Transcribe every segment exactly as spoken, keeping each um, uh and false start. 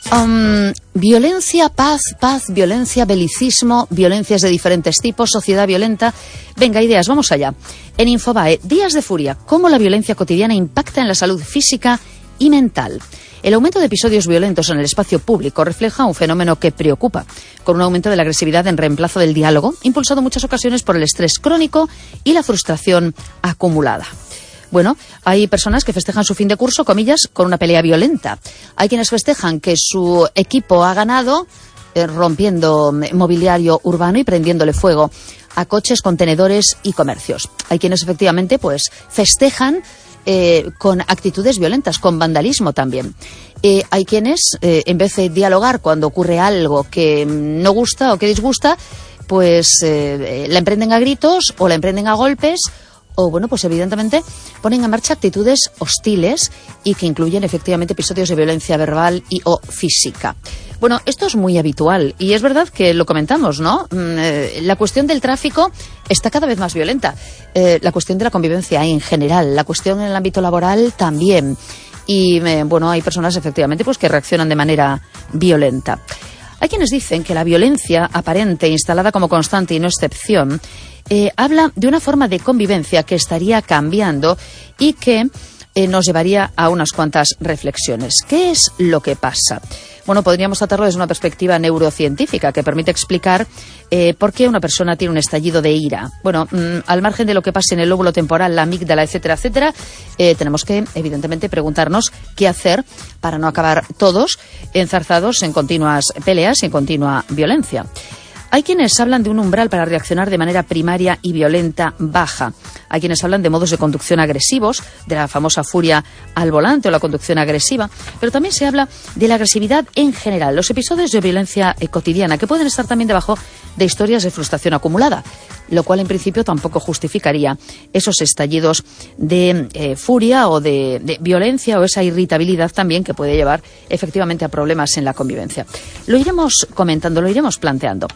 Um, violencia, paz, paz, violencia, belicismo, violencias de diferentes tipos, sociedad violenta. Venga, ideas, vamos allá. En Infobae, días de furia, cómo la violencia cotidiana impacta en la salud física y mental. El aumento de episodios violentos en el espacio público refleja un fenómeno que preocupa, con un aumento de la agresividad en reemplazo del diálogo, impulsado en muchas ocasiones por el estrés crónico y la frustración acumulada. Bueno, hay personas que festejan su fin de curso, comillas, con una pelea violenta. Hay quienes festejan que su equipo ha ganado, eh, rompiendo mobiliario urbano y prendiéndole fuego a coches, contenedores y comercios. Hay quienes efectivamente pues festejan eh, con actitudes violentas, con vandalismo también. Eh, hay quienes, eh, en vez de dialogar cuando ocurre algo que no gusta o que disgusta, pues eh, la emprenden a gritos o la emprenden a golpes. O, bueno, pues evidentemente ponen en marcha actitudes hostiles y que incluyen efectivamente episodios de violencia verbal y o física. Bueno, esto es muy habitual y es verdad que lo comentamos, ¿no? Eh, la cuestión del tráfico está cada vez más violenta. Eh, la cuestión de la convivencia en general, la cuestión en el ámbito laboral también. Y, eh, bueno, hay personas efectivamente pues que reaccionan de manera violenta. Hay quienes dicen que la violencia aparente, instalada como constante y no excepción, eh, habla de una forma de convivencia que estaría cambiando y que eh, nos llevaría a unas cuantas reflexiones. ¿Qué es lo que pasa? Bueno, podríamos tratarlo desde una perspectiva neurocientífica que permite explicar eh, por qué una persona tiene un estallido de ira. Bueno, mmm, al margen de lo que pase en el lóbulo temporal, la amígdala, etcétera, etcétera, eh, tenemos que, evidentemente, preguntarnos qué hacer para no acabar todos enzarzados en continuas peleas y en continua violencia. Hay quienes hablan de un umbral para reaccionar de manera primaria y violenta baja. Hay quienes hablan de modos de conducción agresivos, de la famosa furia al volante o la conducción agresiva, pero también se habla de la agresividad en general, los episodios de violencia eh, cotidiana, que pueden estar también debajo de historias de frustración acumulada, lo cual en principio tampoco justificaría esos estallidos de eh, furia o de, de violencia o esa irritabilidad también que puede llevar efectivamente a problemas en la convivencia. Lo iremos comentando, lo iremos planteando.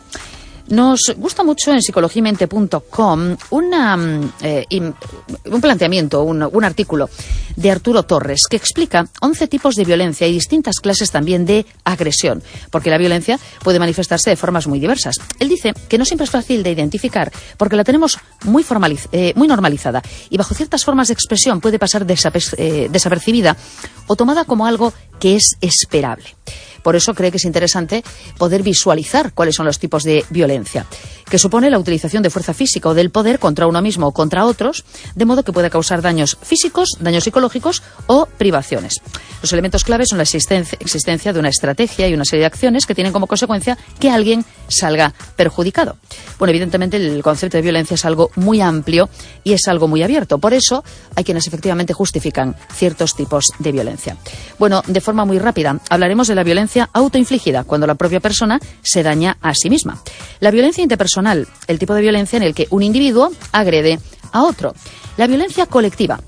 Nos gusta mucho en psicologiamente punto com una, eh, in, un planteamiento, un, un artículo de Arturo Torres que explica once tipos de violencia y distintas clases también de agresión, porque la violencia puede manifestarse de formas muy diversas. Él dice que no siempre es fácil de identificar porque la tenemos muy, formaliz- eh, muy normalizada y bajo ciertas formas de expresión puede pasar desaper- eh, desapercibida o tomada como algo que es esperable. Por eso cree que es interesante poder visualizar cuáles son los tipos de violencia, que supone la utilización de fuerza física o del poder contra uno mismo o contra otros, de modo que pueda causar daños físicos, daños psicológicos o privaciones. Los elementos claves son la existencia, existencia de una estrategia y una serie de acciones que tienen como consecuencia que alguien salga perjudicado. Bueno, evidentemente el concepto de violencia es algo muy amplio y es algo muy abierto. Por eso hay quienes efectivamente justifican ciertos tipos de violencia. Bueno, de forma muy rápida, hablaremos de la violencia autoinfligida, cuando la propia persona se daña a sí misma. La violencia interpersonal, el tipo de violencia en el que un individuo agrede a otro. La violencia colectiva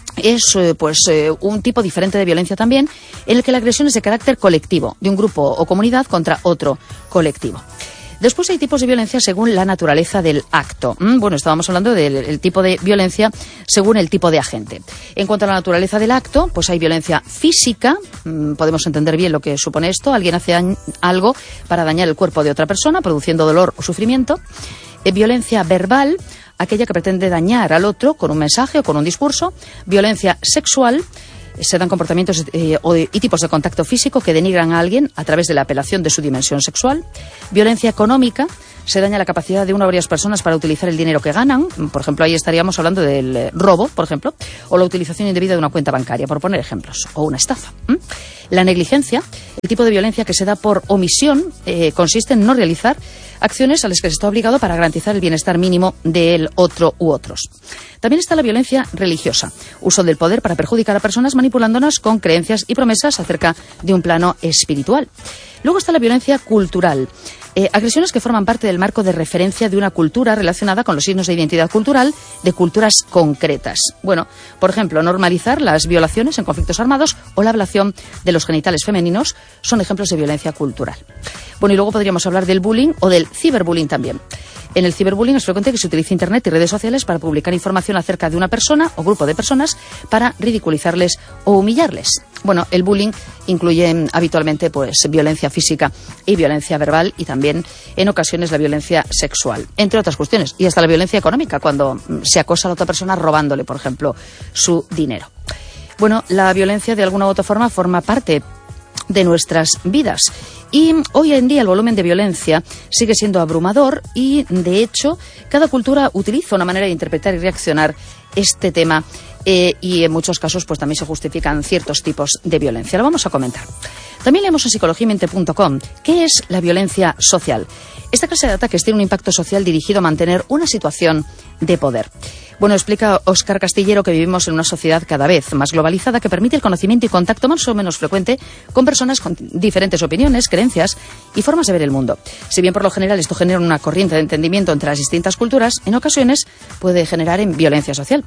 es eh, pues eh, un tipo diferente de violencia también, en el que la agresión es de carácter colectivo, de un grupo o comunidad contra otro colectivo. Después hay tipos de violencia según la naturaleza del acto. Bueno, estábamos hablando del el tipo de violencia según el tipo de agente. En cuanto a la naturaleza del acto, pues hay violencia física. Podemos entender bien lo que supone esto. Alguien hace algo para dañar el cuerpo de otra persona, produciendo dolor o sufrimiento. Eh, violencia verbal, aquella que pretende dañar al otro con un mensaje o con un discurso. Violencia sexual. Se dan comportamientos eh, y tipos de contacto físico que denigran a alguien a través de la apelación de su dimensión sexual. Violencia económica. Se daña la capacidad de una o varias personas para utilizar el dinero que ganan. Por ejemplo, ahí estaríamos hablando del eh, robo, por ejemplo, o la utilización indebida de una cuenta bancaria, por poner ejemplos, o una estafa. ¿Mm? La negligencia, el tipo de violencia que se da por omisión, eh, consiste en no realizar acciones a las que se está obligado para garantizar el bienestar mínimo del otro u otros. También está la violencia religiosa, uso del poder para perjudicar a personas manipulándonos con creencias y promesas acerca de un plano espiritual. Luego está la violencia cultural, eh, agresiones que forman parte del marco de referencia de una cultura relacionada con los signos de identidad cultural de culturas concretas. Bueno, por ejemplo, normalizar las violaciones en conflictos armados o la ablación de los genitales femeninos son ejemplos de violencia cultural. Bueno, y luego podríamos hablar del bullying o del ciberbullying también. En el ciberbullying es frecuente que se utilice Internet y redes sociales para publicar información acerca de una persona o grupo de personas para ridiculizarles o humillarles. Bueno, el bullying incluye habitualmente pues violencia física y violencia verbal y también en ocasiones la violencia sexual, entre otras cuestiones, y hasta la violencia económica cuando se acosa a la otra persona robándole, por ejemplo, su dinero. Bueno, la violencia de alguna u otra forma forma parte de nuestras vidas. Y hoy en día el volumen de violencia sigue siendo abrumador y, de hecho, cada cultura utiliza una manera de interpretar y reaccionar este tema eh, y en muchos casos pues también se justifican ciertos tipos de violencia. Lo vamos a comentar. También leemos en psicología mente punto com qué es la violencia social. Esta clase de ataques tiene un impacto social dirigido a mantener una situación de poder. Bueno, explica Óscar Castillero que vivimos en una sociedad cada vez más globalizada que permite el conocimiento y contacto más o menos frecuente con personas con diferentes opiniones, creencias y formas de ver el mundo. Si bien por lo general esto genera una corriente de entendimiento entre las distintas culturas, en ocasiones puede generar en violencia social.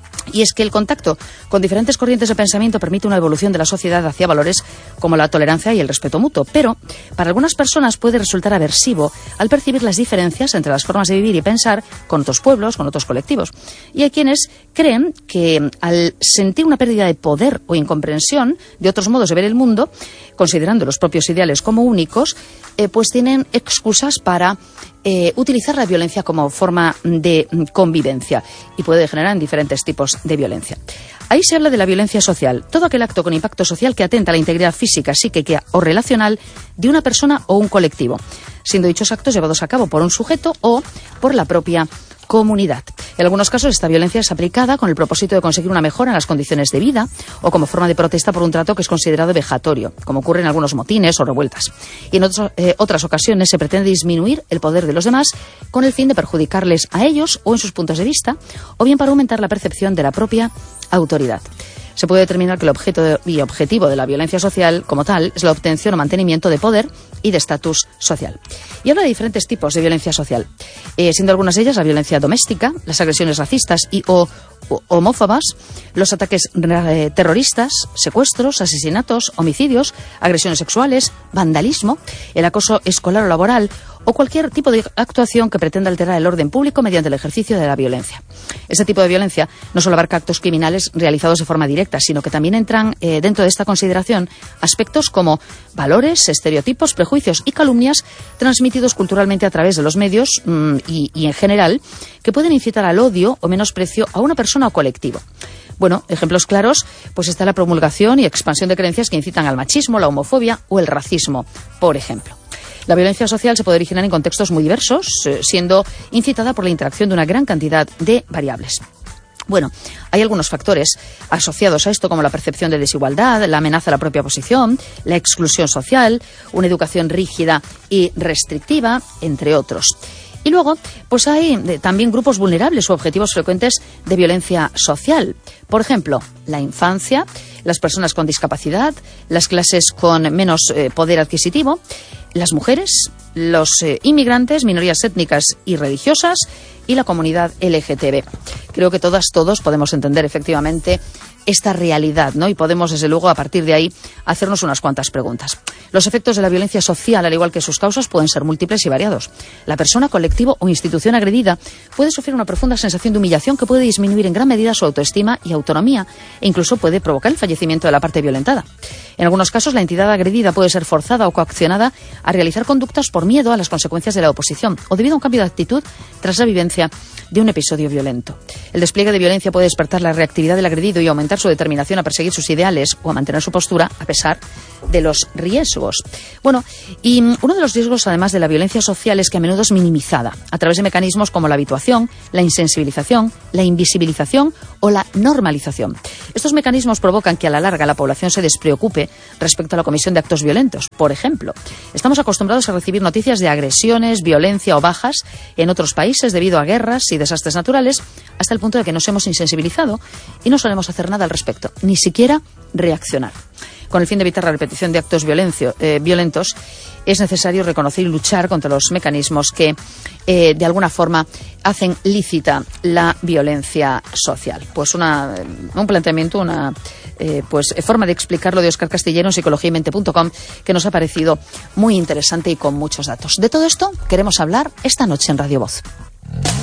Y es que el contacto con diferentes corrientes de pensamiento permite una evolución de la sociedad hacia valores como la tolerancia y el respeto mutuo, pero para algunas personas puede resultar aversivo al percibir las diferencias entre las formas de vivir y pensar con otros pueblos, con otros colectivos. Y hay quienes creen que al sentir una pérdida de poder o incomprensión de otros modos de ver el mundo, considerando los propios ideales como únicos, eh, pues tienen excusas para Eh, utilizar la violencia como forma de convivencia y puede generar en diferentes tipos de violencia. Ahí se habla de la violencia social, todo aquel acto con impacto social que atenta a la integridad física, psíquica o relacional de una persona o un colectivo, siendo dichos actos llevados a cabo por un sujeto o por la propia comunidad. En algunos casos esta violencia es aplicada con el propósito de conseguir una mejora en las condiciones de vida o como forma de protesta por un trato que es considerado vejatorio, como ocurre en algunos motines o revueltas. Y en otros, eh, otras ocasiones se pretende disminuir el poder de los demás con el fin de perjudicarles a ellos o en sus puntos de vista, o bien para aumentar la percepción de la propia autoridad. Se puede determinar que el objeto de, y objetivo de la violencia social, como tal, es la obtención o mantenimiento de poder y de estatus social. Y habla de diferentes tipos de violencia social, eh, siendo algunas de ellas la violencia doméstica, las agresiones racistas y o, o homófobas, los ataques eh, terroristas, secuestros, asesinatos, homicidios, agresiones sexuales, vandalismo, el acoso escolar o laboral, o cualquier tipo de actuación que pretenda alterar el orden público mediante el ejercicio de la violencia. Este tipo de violencia no solo abarca actos criminales realizados de forma directa, sino que también entran eh, dentro de esta consideración aspectos como valores, estereotipos, prejuicios y calumnias transmitidos culturalmente a través de los medios mmm, y, y en general, que pueden incitar al odio o menosprecio a una persona o colectivo. Bueno, ejemplos claros, pues está la promulgación y expansión de creencias que incitan al machismo, la homofobia o el racismo, por ejemplo. La violencia social se puede originar en contextos muy diversos, siendo incitada por la interacción de una gran cantidad de variables. Bueno, hay algunos factores asociados a esto, como la percepción de desigualdad, la amenaza a la propia posición, la exclusión social, una educación rígida y restrictiva, entre otros. Y luego, pues hay también grupos vulnerables o objetivos frecuentes de violencia social. Por ejemplo, la infancia, las personas con discapacidad, las clases con menos eh, poder adquisitivo, las mujeres, los eh, inmigrantes, minorías étnicas y religiosas y la comunidad L G T B. Creo que todas, todos podemos entender efectivamente esta realidad, ¿no? Y podemos, desde luego, a partir de ahí, hacernos unas cuantas preguntas. Los efectos de la violencia social, al igual que sus causas, pueden ser múltiples y variados. La persona, colectivo o institución agredida puede sufrir una profunda sensación de humillación que puede disminuir en gran medida su autoestima y autonomía e incluso puede provocar el fallecimiento de la parte violentada. En algunos casos, la entidad agredida puede ser forzada o coaccionada a realizar conductas por miedo a las consecuencias de la oposición o debido a un cambio de actitud tras la vivencia de un episodio violento. El despliegue de violencia puede despertar la reactividad del agredido y aumentar su determinación a perseguir sus ideales o a mantener su postura a pesar de los riesgos. Bueno, y uno de los riesgos, además de la violencia social, es que a menudo es minimizada a través de mecanismos como la habituación, la insensibilización, la invisibilización o la normalización. Estos mecanismos provocan que a la larga la población se despreocupe respecto a la comisión de actos violentos. Por ejemplo, estamos acostumbrados a recibir noticias de agresiones, violencia o bajas en otros países debido a guerras y desastres naturales, hasta el punto de que nos hemos insensibilizado y no solemos hacer nada al respecto, ni siquiera reaccionar. Con el fin de evitar la repetición de actos violencio, eh, violentos, es necesario reconocer y luchar contra los mecanismos que, eh, de alguna forma, hacen lícita la violencia social. Pues una, un planteamiento, una eh, pues, forma de explicarlo de Óscar Castillero en psicología y mente punto com que nos ha parecido muy interesante y con muchos datos. De todo esto queremos hablar esta noche en Radio Voz.